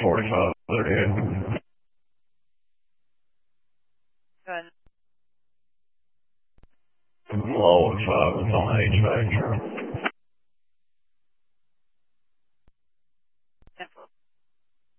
45 in. Good. Low at 5 is on H factor.